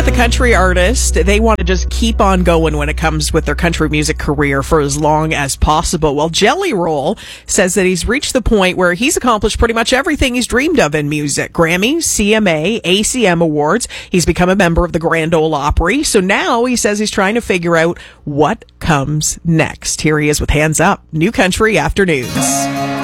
with a country artist. They want to just keep on going when it comes with their country music career for as long as possible. Well, Jelly Roll says that he's reached the point where he's accomplished pretty much everything he's dreamed of in music. Grammys, CMA, ACM awards. He's become a member of the Grand Ole Opry. So now he says he's trying to figure out what comes next. Here he is with Hands Up, New Country Afternoons.